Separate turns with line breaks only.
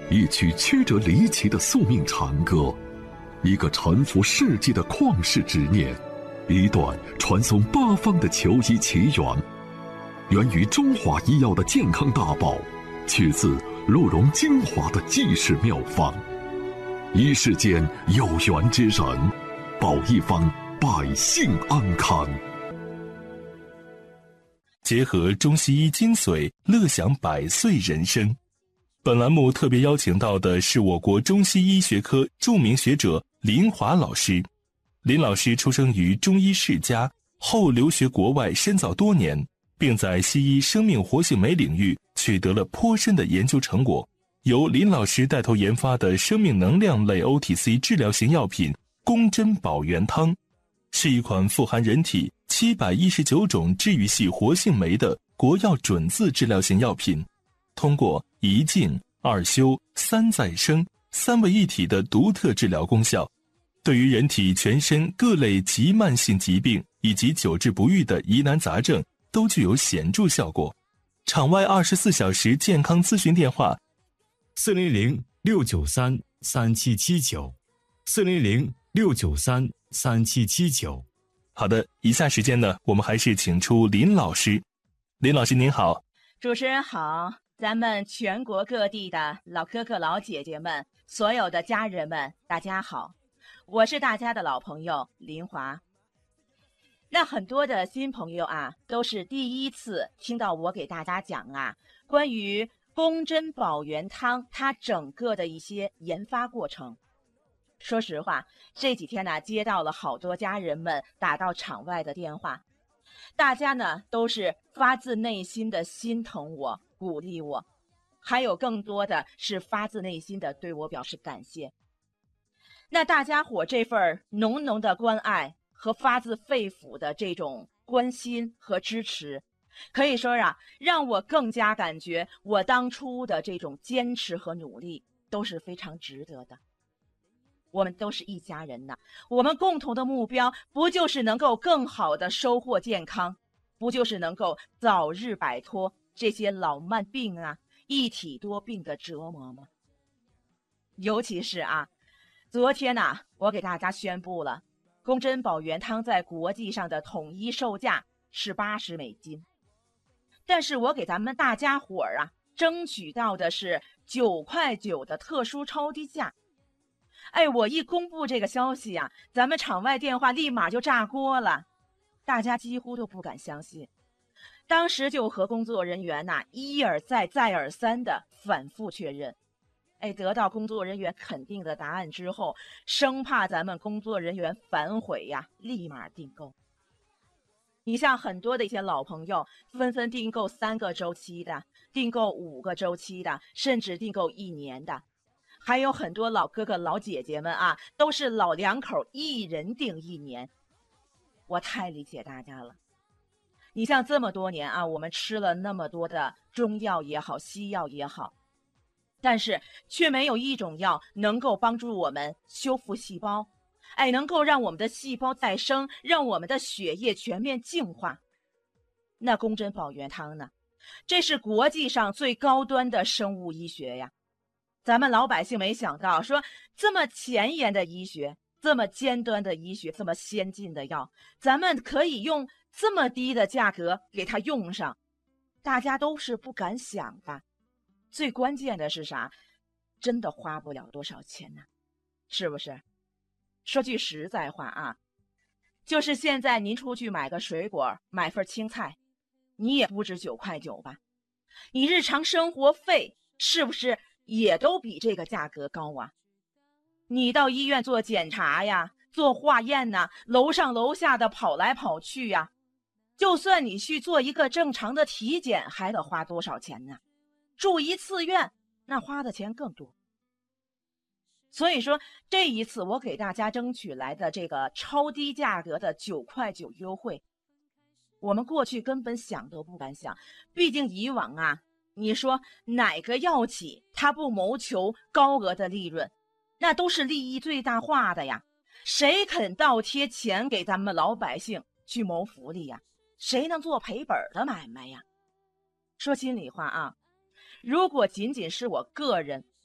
一曲曲折离奇的宿命长歌，一个沉浮世纪的旷世执念，一段传颂八方的求医奇缘，源于中华医药的健康大宝，取自鹿茸精华的济世妙方。医世间有缘之人，保一方百姓安康。
结合中西医精髓，乐享100岁人生。本栏目特别邀请到的是我国中西医学科著名学者林华老师。林老师出生于中医世家，后留学国外深造多年，并在西医生命活性酶领域取得了颇深的研究成果。由林老师带头研发的生命能量类 OTC 治疗型药品宫珍保元汤，是一款富含人体719种治愈系活性酶的国药准字治疗型药品，通过一静、二修、三再生3位一体的独特治疗功效，对于人体全身各类急慢性疾病以及久治不愈的疑难杂症都具有显著效果。场外24小时健康咨询电话
400-693-3779，400-693-3779。
好的，以下时间呢，我们还是请出林老师。林老师您好。
主持人好，咱们全国各地的老哥哥老姐姐们，所有的家人们，大家好，我是大家的老朋友林华。那很多的新朋友啊，都是第一次听到我给大家讲关于宫珍保元汤它整个的一些研发过程。说实话，这几天呢，接到了好多家人们打到场外的电话，大家呢都是发自内心的心疼我，鼓励我，还有更多的是发自内心的对我表示感谢。那大家伙这份浓浓的关爱和发自肺腑的这种关心和支持，可以说让我更加感觉我当初的这种坚持和努力都是非常值得的。我们都是一家人呐，我们共同的目标不就是能够更好的收获健康，不就是能够早日摆脱这些老慢病一体多病的折磨吗？尤其是昨天我给大家宣布了宫珍保元汤在国际上的统一售价是$80，但是我给咱们大家伙争取到的是9.9的特殊超低价。我一公布这个消息咱们场外电话立马就炸锅了，大家几乎都不敢相信。当时就和工作人员一而再再而三的反复确认，得到工作人员肯定的答案之后，生怕咱们工作人员反悔立马订购。你像很多的一些老朋友纷纷订购3个周期的，订购5个周期的，甚至订购1年的。还有很多老哥哥老姐姐们都是老两口一人订1年。我太理解大家了。你像这么多年我们吃了那么多的中药也好，西药也好，但是却没有一种药能够帮助我们修复细胞，能够让我们的细胞再生，让我们的血液全面净化。那宫珍保元汤呢？这是国际上最高端的生物医学呀。咱们老百姓没想到说这么前沿的医学，这么尖端的医学，这么先进的药，咱们可以用这么低的价格给它用上，大家都是不敢想的。最关键的是啥？真的花不了多少钱呢，是不是？说句实在话就是现在您出去买个水果，买份青菜，你也不止9.9吧？你日常生活费是不是也都比这个价格高你到医院做检查做化验楼上楼下的跑来跑去就算你去做一个正常的体检，还得花多少钱呢？住1次院，那花的钱更多。所以说这一次我给大家争取来的这个超低价格的9.9优惠，我们过去根本想都不敢想。毕竟以往你说哪个药企他不谋求高额的利润，那都是利益最大化的呀。谁肯倒贴钱给咱们老百姓去谋福利呀？谁能做赔本的买卖呀？说心里话如果仅仅是我个人